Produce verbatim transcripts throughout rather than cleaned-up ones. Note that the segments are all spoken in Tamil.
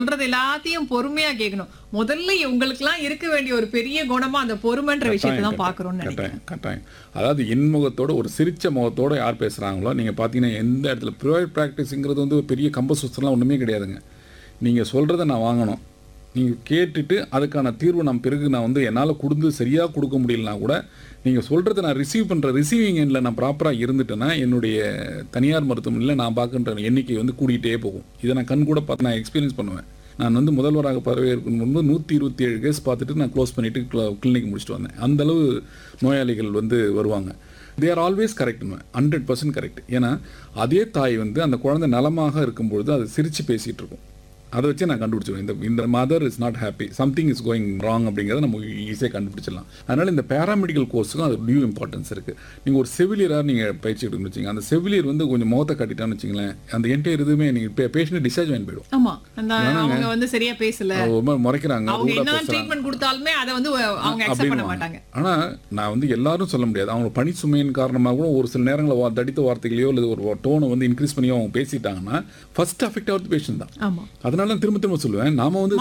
சொல்றது எல்லாத்தையும் பொறுமையா கேட்கணும். முதல்ல உங்களுக்குலாம் இருக்க வேண்டிய ஒரு பெரிய குணமா அந்த பொறுமைன்ற விஷயத்தை தான் பார்க்குறோம்னு நினைக்கிறேன். கட்டாயம் கட்டாயம் அதாவது இன்முகத்தோட ஒரு சிரிச்ச முகத்தோட யார் பேசுகிறாங்களோ, நீங்கள் பார்த்தீங்கன்னா எந்த இடத்துல ப்ரைவேட் ப்ராக்டிஸுங்கிறது வந்து பெரிய கம்பசூத்திரம்லாம் ஒன்றுமே கிடையாதுங்க. நீங்கள் சொல்கிறத நான் வாங்கணும், நீங்கள் கேட்டுட்டு அதுக்கான தீர்வு நான் பிறகு நான் வந்து என்னால் கொடுத்து சரியாக கொடுக்க முடியலனா கூட நீங்கள் சொல்கிறத நான் ரிசீவ் பண்ணுற ரிசீவிங் எண்டில் நான் ப்ராப்பராக இருந்துட்டேன்னா என்னுடைய தனியார் மருத்துவமனையில் நான் பார்க்குற எண்ணிக்கை வந்து கூடிகிட்டே போகும். இதை நான் கண் கூட பார்த்து நான் எக்ஸ்பீரியன்ஸ் பண்ணுவேன். நான் வந்து முதல்வராக பதவியேற்கும் முன்பு நூற்றி இருபத்தி ஏழு கேஸ் பார்த்துட்டு நான் க்ளோஸ் பண்ணிவிட்டு கிளினிக் முடிச்சுட்டு வந்தேன். அந்தளவு நோயாளிகள் வந்து வருவாங்க. They are always கரெக்ட்னு hundred percent correct. ஏன்னா அதே தாய் வந்து அந்த குழந்தை நலமாக இருக்கும்பொழுது அது சிரித்து பேசிகிட்டு இருக்கும். அதை வச்சு நான் கண்டுபிடிச்சிடுவேன் இந்த இந்த mother is not happy, something is going wrong அப்படிங்கிறத நம்ம ஈஸியாக கண்டுபிடிச்சிடலாம். அதனால் இந்த பேராமெடிக்கல் கோர்ஸுக்கும் அது டியூ இம்பார்ட்டன்ஸ் இருக்குது. நீங்கள் ஒரு செவிலியராக நீங்கள் பயிற்சி எடுக்கணும்னு வச்சிங்க, அந்த செவிலியர் வந்து கொஞ்சம் முகத்தை காட்டிட்டான்னு வச்சிங்களேன், அந்த என்டையர் இதுவுமே நீங்கள் பேஷண்ட் டிஸ்சார்ஜ் வாங்கி போயிடும். ஆமா, அந்த அவங்க வந்து சரியா பேசல, ரொம்ப முறைக்கிறாங்க, அவங்க என்ன ட்ரீட்மெண்ட் கொடுத்தாலுமே அதை வந்து அவங்க அக்செப்ட் பண்ண மாட்டாங்க. ஆனால் நான் வந்து எல்லாரும் சொல்ல முடியாது. அவங்க பணி சுமையின் காரணமாக கூட ஒரு சில நேரங்களில் தடித்த வார்த்தைகளையோ இல்லை ஒரு டோனை வந்து இன்க்ரீஸ் பண்ணியோ அவங்க பேசிட்டாங்கன்னா ஃபர்ஸ்ட் அஃபெக்ட் ஆகுது பேஷண்ட் தான். ஆமா, அதனால திரும்ப திரும்ப சொல்லுவேன், நாம வந்து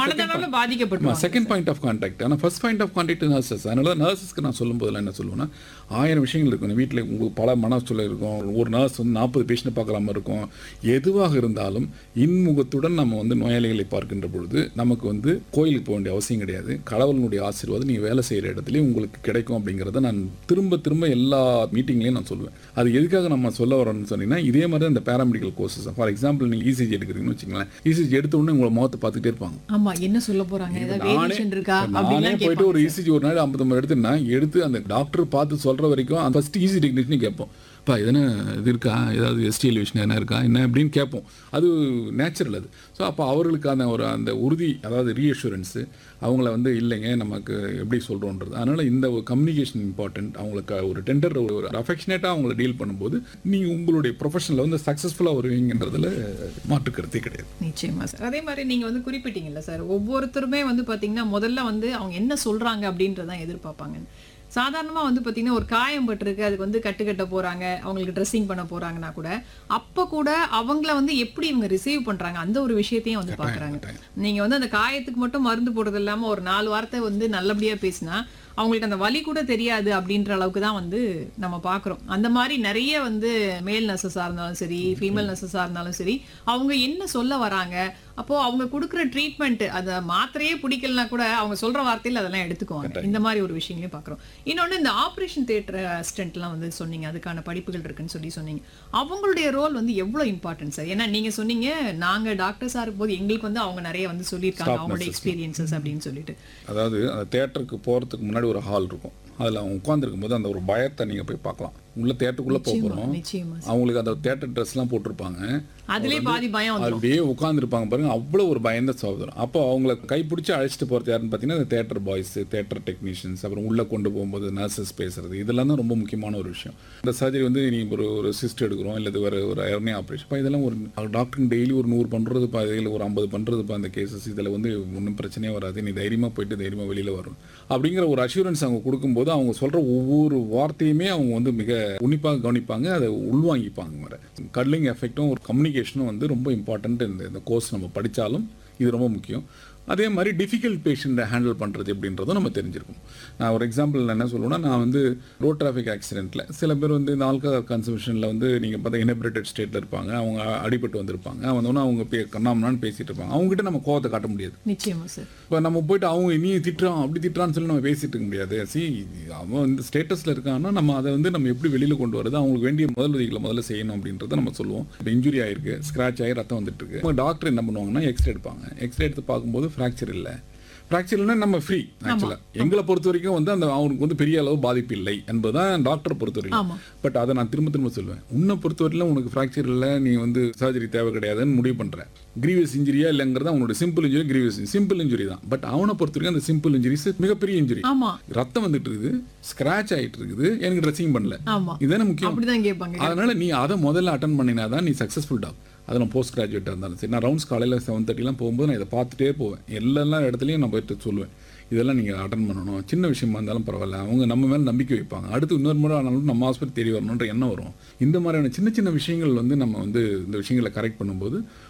செகண்ட் பாயிண்ட் ஆஃப் கான்டாக்ட், ஆனால் first point of contact nurses. அதனால நர்சஸ்க்கு நான் சொல்லும் போதெல்லாம் என்ன சொல்லுவேன்னா, ஆயிரம் விஷயங்கள் இருக்கும் வீட்டில், உங்களுக்கு பல மனசுல இருக்கும். ஒரு நர்ஸ் வந்து நாற்பது பேஷண்ட் பார்க்குற மாதிரி இருக்கும். எதுவாக இருந்தாலும் இன்முகத்துடன் நம்ம வந்து நோயாளிகளை பார்க்கின்ற பொழுது நமக்கு வந்து கோயிலுக்கு போக வேண்டிய அவசியம் கிடையாது. கடவுளுடைய ஆசீர்வாதம் நீங்கள் வேலை செய்கிற இடத்துலையும் உங்களுக்கு கிடைக்கும் அப்படிங்கிறத நான் திரும்ப திரும்ப எல்லா மீட்டிங்லேயும் நான் சொல்லுவேன். அது எதுக்காக நம்ம சொல்ல வரோம்னு சொன்னீங்கன்னா, இதே மாதிரி தான் இந்த பேராமெடிக்கல் கோர்சஸ். ஃபார் எக்ஸாம்பிள் நீங்கள் இசிஜி எடுக்கிறீங்கன்னு வச்சுங்களேன், இசிஜி எடுத்த உடனே உங்களை முகத்தை பார்த்துட்டே இருப்பாங்க. ஆமா, என்ன சொல்ல போறாங்க, ஏதாவது வேரியேஷன் இருக்கா அப்படினா போயிட்டு ஒரு இசிஜி ஒரு நாள் ஐம்பது எடுத்துனா எடுத்து அந்த டாக்டர் பார்த்து சொல்ற வரைக்கும் அந்த ஃபர்ஸ்ட் ஈஸி டெக்னீஷியன் கேட்போம், இப்போ எதனா இது இருக்கா, ஏதாவது எஸ்டிஎலிவேஷன் எதனா இருக்கா என்ன அப்படின்னு கேட்போம். அது நேச்சுரல். அது ஸோ அப்போ அவர்களுக்கான ஒரு அந்த உறுதி, அதாவது ரீஅஷூரன்ஸு அவங்கள வந்து இல்லைங்க நமக்கு எப்படி சொல்கிறோன்றது. அதனால் இந்த ஒரு கம்யூனிகேஷன் இம்பார்ட்டன்ட். அவங்களுக்கு ஒரு டெண்டர் ஒரு அஃபெக்ஷனேட்டாக அவங்கள டீல் பண்ணும்போது நீங்கள் உங்களுடைய ப்ரொஃபஷனில் வந்து சக்ஸஸ்ஃபுல்லாக வருவீங்கன்றதுல மாற்று கருத்தே கிடையாது. நிச்சயமா சார். அதே மாதிரி நீங்கள் வந்து குறிப்பிட்டீங்கல்ல சார், ஒவ்வொருத்தருமே வந்து பார்த்தீங்கன்னா முதல்ல வந்து அவங்க என்ன சொல்கிறாங்க அப்படின்றதான் எதிர்பார்ப்பாங்க. சாதாரணமாக வந்து பார்த்தீங்கன்னா ஒரு காயம் பட்டிருக்கு, அதுக்கு வந்து கட்டு கட்ட போகிறாங்க, அவங்களுக்கு ட்ரெஸ்ஸிங் பண்ண போகிறாங்கன்னா கூட அப்போ கூட அவங்கள வந்து எப்படி இவங்க ரிசீவ் பண்ணுறாங்க அந்த ஒரு விஷயத்தையும் வந்து பார்க்குறாங்க. நீங்கள் வந்து அந்த காயத்துக்கு மட்டும் மருந்து போடுறது இல்லாமல் ஒரு நாலு வார்த்தை வந்து நல்லபடியாக பேசினா அவங்களுக்கு அந்த வலி கூட தெரியாது அப்படின்ற அளவுக்கு தான் வந்து நம்ம பார்க்குறோம். அந்த மாதிரி நிறைய வந்து மேல் நர்சஸாக இருந்தாலும் சரி, ஃபீமேல் நர்சஸாக இருந்தாலும் சரி, அவங்க என்ன சொல்ல வராங்க, அப்போது அவங்க கொடுக்குற ட்ரீட்மெண்ட் அந்த மாத்திரையே பிடிக்கலனா கூட அவங்க சொல்கிற வார்த்தையில் அதெல்லாம் எடுத்துக்குவாங்க. இந்த மாதிரி ஒரு விஷயங்களையும் பார்க்குறோம். இன்னொன்று இந்த ஆப்ரேஷன் தியேட்டர் அசிஸ்டன்ட்லாம் வந்து சொன்னீங்க, அதுக்கான படிப்புகள் இருக்குன்னு சொல்லி சொன்னீங்க. அவங்களுடைய ரோல் வந்து எவ்வளோ இம்பார்ட்டன்ட் சார்? ஏன்னா நீங்கள் சொன்னீங்க நாங்கள் டாக்டர்ஸாக இருக்கும்போது எங்களுக்கு வந்து அவங்க நிறைய வந்து சொல்லியிருக்காங்க அவங்களோட எக்ஸ்பீரியன்சஸ் அப்படின்னு சொல்லிட்டு. அதாவது அந்த தியேட்டருக்கு போகிறதுக்கு முன்னாடி ஒரு ஹால் இருக்கும், அதில் அவங்க உட்காந்துருக்கும் போது அந்த ஒரு பயத்தை நீங்கள் போய் பார்க்கலாம். உள்ள தியேட்டருக்குள்ளே போக போகிறோம், அவங்களுக்கு அந்த தியேட்டர் ட்ரெஸ்லாம் போட்டிருப்பாங்க, அதுலேயே பாதி பயம், அப்படியே உட்காந்துருப்பாங்க பாருங்க, அவ்வளோ ஒரு பயந்த சகோதரம். அப்போ அவங்கள கைப்பிடிச்சி அழைச்சிட்டு போகிறது யாருன்னு பார்த்தீங்கன்னா இந்த தியேட்டர் பாய்ஸ், தியேட்டர் டெக்னீஷியன்ஸ், அப்புறம் உள்ளே கொண்டு போகும்போது நர்சஸ் பேசுறது, இதெல்லாம் தான் ரொம்ப முக்கியமான ஒரு விஷயம். இந்த சர்ஜரி வந்து நீ ஒரு ஒரு சிஸ்ட் எடுக்கிறோம் இல்லை வேறு ஒரு ஹெர்னியா ஆப்ரேஷன், இப்போ இதெல்லாம் ஒரு டாக்டருக்கு டெய்லி ஒரு நூறு பண்ணுறதுப்பா, இதில் ஒரு ஐம்பது பண்ணுறதுப்பா அந்த கேசஸ், இதில் வந்து ஒன்றும் பிரச்சனையே வராது, நீ தைரியமாக போயிட்டு தைரியமாக வெளியில் வரும் அப்படிங்கிற ஒரு அஷூரன்ஸ் அவங்க கொடுக்கும்போது அவங்க சொல்கிற ஒவ்வொரு வார்த்தையுமே அவங்க வந்து மிக உன்னிப்பாக கவனிப்பாங்க, அதை உள்வாங்கிப்பாங்க. வர கட்லிங் எஃபெக்டும் ஒரு கம்யூனிகேஷனும் வந்து ரொம்ப இம்பார்ட்டன்ட். இந்த இந்த கோர்ஸ் நம்ம படித்தாலும் இது ரொம்ப முக்கியம். அதே மாதிரி டிஃபிகல்ட் பேஷண்ட்டை ஹேண்டில் பண்ணுறது எப்படின்றதும் நம்ம தெரிஞ்சிருக்கும். நான் ஒரு எக்ஸாம்பிள் என்ன சொல்லுவேன்னா, நான் வந்து ரோட் டிராஃபிக் ஆக்சிடென்ட்டில் சில பேர் வந்து இந்த ஆல்கஹால் கன்சம்ஷனில் வந்து நீங்கள் பார்த்தா இனபிரேட்டட் ஸ்டேட்டில் இருப்பாங்க, அவங்க அடிபட்டு வந்திருப்பாங்க, வந்தோன்னா அவங்க பே கண்ணாமனான்னு பேசிகிட்டு இருப்பாங்க, அவங்ககிட்ட நம்ம கோவத்தை காட்ட முடியாது. நிச்சயமாக சார். இப்போ நம்ம போய்ட்டு அவங்க நீ திட்டுறான் அப்படி திட்டுறான்னு சொல்லி நம்ம பேசிட்டு இருக்க முடியாது. சி அவன் இந்த ஸ்டேட்டஸில் இருக்காங்கன்னா நம்ம அதை வந்து நம்ம எப்படி வெளியில் கொண்டு வரது, அவங்களுக்கு வேண்டிய முதல் உதவிகளை முதல்ல செய்யணும் அப்படின்றத நம்ம சொல்லுவோம். இப்போ இன்ஜுரி ஆகிருக்கு, ஸ்க்ராட்ச் ஆகி ரத்தம் வந்துட்டு இருக்கு, அவங்க டாக்டர் என்ன பண்ணுவாங்கன்னா எக்ஸ்ரே எடுப்பாங்க. எக்ஸ்ரே எடுத்து பார்க்கும்போது ஃப்ராக்சர் இல்லை, ஃப்ராக்சர் இல்லைன்னா நம்ம ஃப்ரீ. ஆக்சுவலாக எங்களை பொறுத்த வரைக்கும் வந்து அந்த அவனுக்கு வந்து பெரிய அளவு பாதிப்பு இல்லை என்பதுதான் டாக்டரை பொறுத்த வரைக்கும். பட் அதை நான் திரும்ப திரும்ப சொல்லுவேன், உன்னை பொறுத்த வரையிலும் உனக்கு ஃப்ராக்சர் இல்லை, நீ வந்து சர்ஜரி தேவை கிடையாதுன்னு முடிவு பண்ணுற. கிரீவியஸ் இன்ஜுரியா இல்லைங்கிறத அவனோட simple injury, grievous simple injury தான். பட் அவனை பொறுத்த வரைக்கும் அந்த சிம்பிள் இன்ஜுரிஸ் மிகப்பெரிய இன்ஜுரி, ரத்தம் வந்துட்டு இருக்குது, ஸ்கிராச் ஆகிட்டு இருக்குது, எனக்கு ட்ரெஸ்ஸிங் பண்ணல, இதுதானே முக்கியம். அதனால நீ அதை முதல்ல அட்டன் பண்ணினா தான் நீ சக்ஸஸ்ஃபுல் டாக்டர். அது நான் போஸ்ட் கிராஜுவேட்டாக இருந்தாலும் சரி, நான் ரவுண்ட்ஸ் காலையில் செவன் தேர்ட்டிலாம் போகும்போது நான் இதை பார்த்துட்டே போவேன். எல்லா இடத்துலையும் நான் போய்ட்டு சொல்லுவேன், இதெல்லாம் நீங்கள் அட்டன் பண்ணணும், சின்ன விஷயமா இருந்தாலும் பரவாயில்ல, அவங்க நம்ம மேலே நம்பிக்கை வைப்பாங்க, அடுத்து இன்னொரு முறை ஆனாலும் நம்ம ஹாஸ்பிட்டல் தேடி வரணுன்ற எண்ணம் வரும். இந்த மாதிரியான சின்ன சின்ன விஷயங்கள் வந்து நம்ம வந்து இந்த விஷயங்களை கரெக்ட் பண்ணும்போது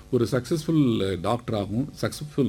ஒரு சக்ஸஸ்ஃபுல் டாக்டராகவும் சக்ஸஸ்ஃபுல்